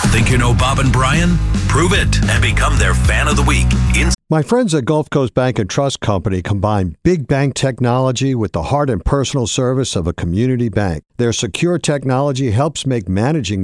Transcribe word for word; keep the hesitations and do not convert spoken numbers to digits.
Think you know Bob and Brian? Prove it and become their fan of the week. In- My friends at Gulf Coast Bank and Trust Company combine big bank technology with the heart and personal service of a community bank. Their secure technology helps make managing